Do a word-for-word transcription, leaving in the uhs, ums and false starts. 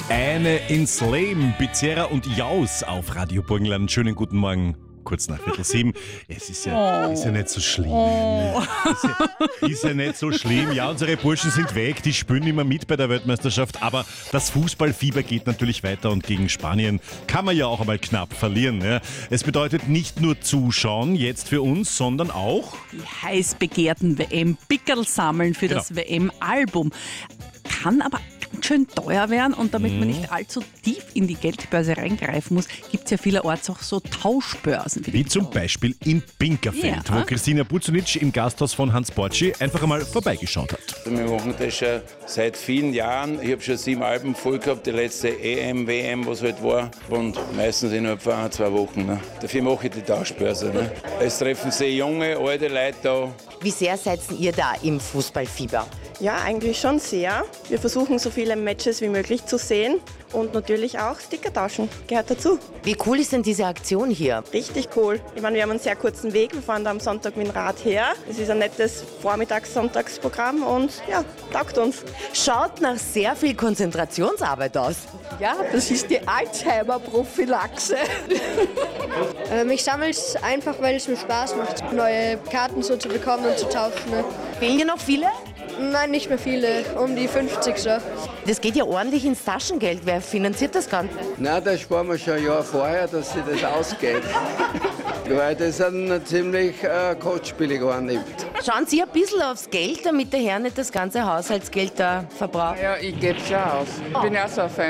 Eine ins Leben. Bizerra und Jaus auf Radio Burgenland. Schönen guten Morgen. Kurz nach Viertel sieben. Es ist ja, oh. ist ja nicht so schlimm. Oh. Ist, ja, ist ja nicht so schlimm. Ja, unsere Burschen sind weg, die spielen immer mit bei der Weltmeisterschaft. Aber das Fußballfieber geht natürlich weiter und gegen Spanien kann man ja auch einmal knapp verlieren. Ja. Es bedeutet nicht nur Zuschauen jetzt für uns, sondern auch die heiß begehrten W M-Pickerl sammeln für genau. das W M-Album. Kann aber ganz schön teuer werden und damit man nicht allzu tief in die Geldbörse reingreifen muss, gibt es ja vielerorts auch so Tauschbörsen. Wie zum Beispiel in Binkerfeld, ja. wo Christina Bucunic im Gasthaus von Hans Bortschi einfach einmal vorbeigeschaut hat. Wir machen das schon seit vielen Jahren. Ich habe schon sieben Alben voll gehabt, die letzte E M, W M, was halt war. Und meistens innerhalb von ein, zwei Wochen. Ne? Dafür mache ich die Tauschbörse. Ne? Es treffen sich junge, alte Leute da. Wie sehr seid ihr da im Fußballfieber? Ja, eigentlich schon sehr. Wir versuchen so viele Matches wie möglich zu sehen und natürlich auch Sticker tauschen. Gehört dazu. Wie cool ist denn diese Aktion hier? Richtig cool. Ich meine, wir haben einen sehr kurzen Weg. Wir fahren da am Sonntag mit dem Rad her. Es ist ein nettes Vormittags-Sonntagsprogramm und ja, taugt uns. Schaut nach sehr viel Konzentrationsarbeit aus. Ja, das ist die Alzheimer-Prophylaxe. ähm, ich sammle es einfach, weil es mir Spaß macht, neue Karten so zu bekommen und zu tauschen. Ne? Fehlen dir noch viele? Nein, nicht mehr viele, um die fünfzig so. Das geht ja ordentlich ins Taschengeld. Wer finanziert das Ganze? Nein, das sparen wir schon ein Jahr vorher, dass sich das ausgeht. Weil das einen ziemlich äh, kostspielig annimmt. Schauen Sie ein bisschen aufs Geld, damit der Herr nicht das ganze Haushaltsgeld da verbraucht. Ja, ich gebe schon aus. Ich bin auch so ein Fan.